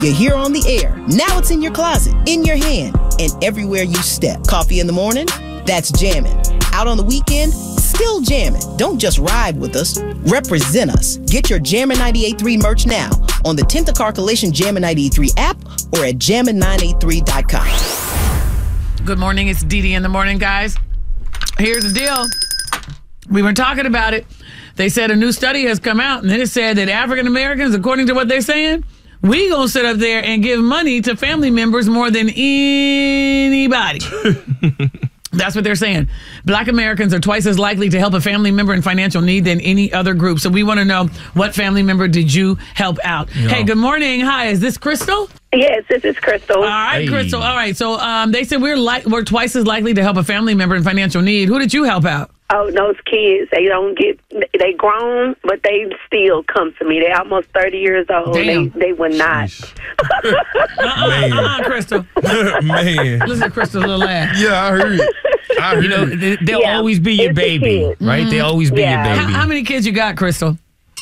You hear on the air. Now it's in your closet, in your hand, and everywhere you step. Coffee in the morning? That's jamming. Out on the weekend? Still jamming. Don't just ride with us. Represent us. Get your Jammin' 98.3 merch now on the 10th of Car Coalition Jammin' 98.3 app or at jammin983.com. Good morning. It's Dee Dee in the morning, guys. Here's the deal. We were talking about it. They said a new study has come out, and it said that African Americans, according to what they're saying, we gonna sit up there and give money to family members more than anybody. That's what they're saying. Black Americans are twice as likely to help a family member in financial need than any other group. So we want to know, what family member did you help out? Yeah. Hey, good morning. Hi, is this Crystal? Yes, this is Crystal. All right, hey. Crystal. All right, so they said we're twice as likely to help a family member in financial need. Who did you help out? Oh, those kids, they grown, but they still come to me. They're almost 30 years old. Damn. They would not. Crystal. Man. Listen to Crystal's little laugh. Yeah, I heard it. They'll always be your baby, right? They always be your baby. How many kids you got, Crystal?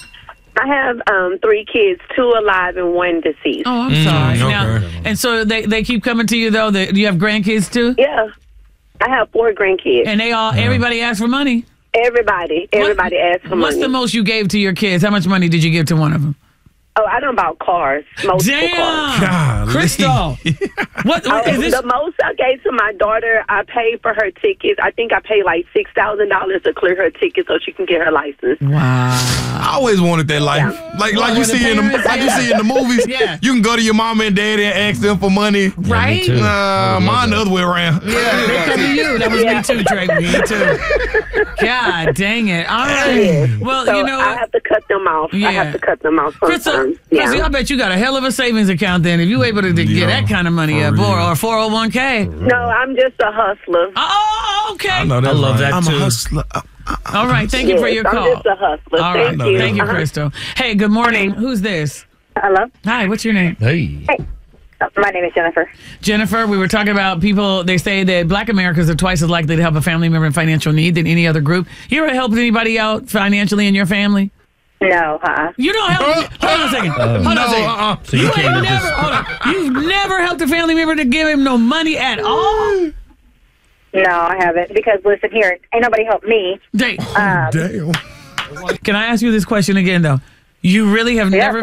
I have 3 kids, 2 alive and 1 deceased. Oh, I'm sorry. Okay. Now, and so they keep coming to you, though? Do you have grandkids, too? Yeah. I have 4 grandkids. And everybody asks for money? Everybody asks for money. What's the most you gave to your kids? How much money did you give to one of them? Oh, I don't about cars. Multiple cars. Golly. Crystal. What is this? The most I gave to my daughter, I paid for her tickets. I think I paid like $6,000 to clear her ticket so she can get her license. Wow. I always wanted that life. Yeah. Like you see in the movies. Yeah. You can go to your mama and daddy and ask them for money. Right? Mine the other way around. Yeah, they come to you. That was me too, Trey. Me too. God dang it. All right. Well, so you know, I have to cut them off. Yeah. I have to cut them off sometimes. Crystal, I bet you got a hell of a savings account then if you able to get that kind of money up, or 401k. No, I'm just a hustler. Oh, okay. I know I love that I'm too. a hustler. All right. Thank you for your call. I'm just a hustler. All right. Thank you. Thank you, Crystal. Hey, good morning. Who's this? Hello. Hi, what's your name? Hey. My name is Jennifer. Jennifer, we were talking about people. They say that Black Americans are twice as likely to help a family member in financial need than any other group. You ever helped anybody out financially in your family? No, You don't help. Hold on a second. Hold on a second. So you can't Hold on. You've never helped a family member to give him no money at all? No, I haven't. Because, listen here, ain't nobody helped me. Damn. Damn. Can I ask you this question again, though? You really have never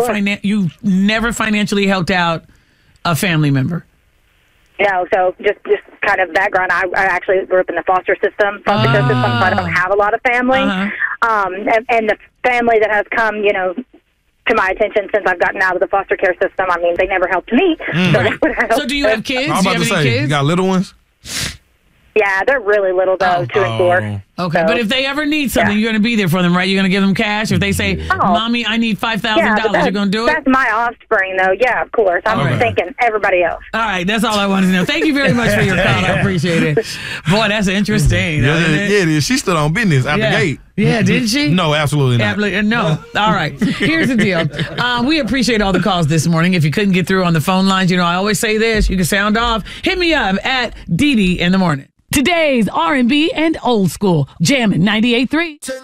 financially helped out a family member? No, so just kind of background, I actually grew up in the foster system, so I don't have a lot of family. And the family that has come, to my attention since I've gotten out of the foster care system, I mean, they never helped me. So do you have kids? I was about to say, you got little ones? Yeah, they're really little, though, 2 and 4. Okay, so, but if they ever need something, you're going to be there for them, right? You're going to give them cash? If they say, Mommy, I need $5,000, you're going to do it? That's my offspring, though. Yeah, of course. I'm thinking everybody else. All right, that's all I wanted to know. Thank you very much for your call. I appreciate it. Boy, that's interesting. Yeah, it is. She stood on business out the gate. Yeah, didn't she? No, absolutely not. No. All right. Here's the deal. We appreciate all the calls this morning. If you couldn't get through on the phone lines, I always say this. You can sound off. Hit me up at Dee Dee in the morning. Today's R&B and old school. Jammin' 98.3.